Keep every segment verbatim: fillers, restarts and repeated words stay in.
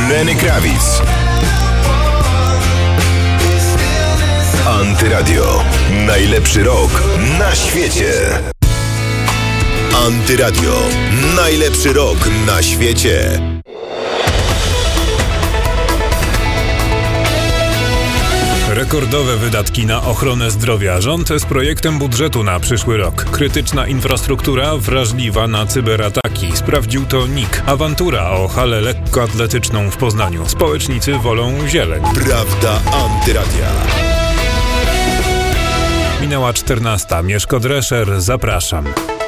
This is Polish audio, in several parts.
Lenny Kravitz. Antyradio. Najlepszy rok na świecie. Antyradio. Najlepszy rok na świecie. Rekordowe wydatki na ochronę zdrowia. Rząd z projektem budżetu na przyszły rok. Krytyczna infrastruktura wrażliwa na cyberataki. Sprawdził to N I K. Awantura o halę lekkoatletyczną w Poznaniu. Społecznicy wolą zieleń. Prawda Antyradia. Minęła czternasta. Mieszko Drescher, zapraszam.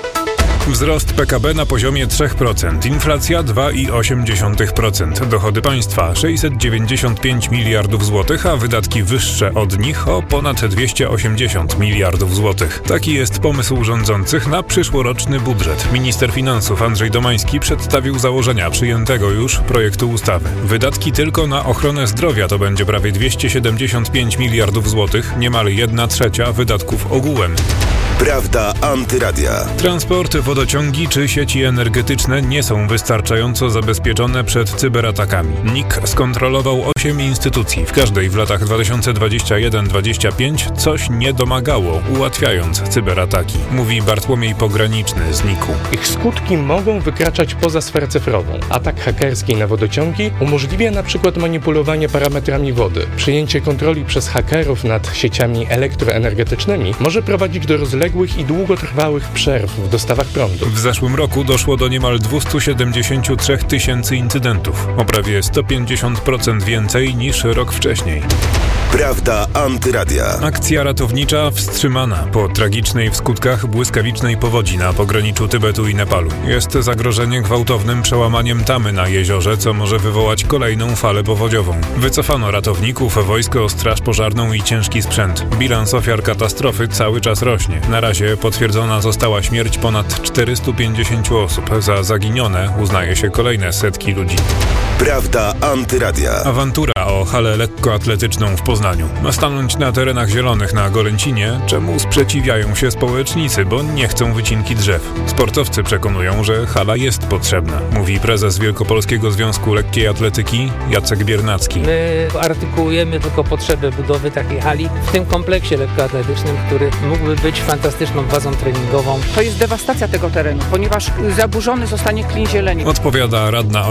Wzrost P K B na poziomie trzy procent, inflacja dwa przecinek osiem procent, dochody państwa sześćset dziewięćdziesiąt pięć miliardów złotych, a wydatki wyższe od nich o ponad dwieście osiemdziesiąt miliardów złotych. Taki jest pomysł rządzących na przyszłoroczny budżet. Minister finansów Andrzej Domański przedstawił założenia przyjętego już projektu ustawy. Wydatki tylko na ochronę zdrowia to będzie prawie dwieście siedemdziesiąt pięć miliardów złotych, niemal jedna trzecia wydatków ogółem. Prawda Antyradia. Transport, wodociągi czy sieci energetyczne nie są wystarczająco zabezpieczone przed cyberatakami. N I K skontrolował osiem instytucji. W każdej w latach dwa tysiące dwudziestym pierwszym do dwudziestego piątego coś nie domagało, ułatwiając cyberataki. Mówi Bartłomiej Pograniczny z N I K u. Ich skutki mogą wykraczać poza sferę cyfrową. Atak hakerski na wodociągi umożliwia na przykład manipulowanie parametrami wody. Przyjęcie kontroli przez hakerów nad sieciami elektroenergetycznymi może prowadzić do rozległych i długotrwałych przerw w dostawach prądu. W zeszłym roku doszło do niemal dwieście siedemdziesiąt trzy tysięcy incydentów, o prawie sto pięćdziesiąt procent więcej niż rok wcześniej. Prawda Antyradia. Akcja ratownicza wstrzymana po tragicznej w skutkach błyskawicznej powodzi na pograniczu Tybetu i Nepalu. Jest zagrożenie gwałtownym przełamaniem tamy na jeziorze, co może wywołać kolejną falę powodziową. Wycofano ratowników, wojsko, straż pożarną i ciężki sprzęt. Bilans ofiar katastrofy cały czas rośnie. Na razie potwierdzona została śmierć ponad czterystu pięćdziesięciu osób. Za zaginione uznaje się kolejne setki ludzi. Prawda Antyradia. Awantura o halę lekkoatletyczną w Poznaniu. Ma stanąć na terenach zielonych na Golęcinie, czemu sprzeciwiają się społecznicy, bo nie chcą wycinki drzew. Sportowcy przekonują, że hala jest potrzebna, mówi prezes Wielkopolskiego Związku Lekkiej Atletyki Jacek Biernacki. My artykułujemy tylko potrzebę budowy takiej hali w tym kompleksie lekkoatletycznym, który mógłby być fantastyczną bazą treningową. To jest dewastacja tego terenu, ponieważ zaburzony zostanie klin zieleni. Odpowiada radna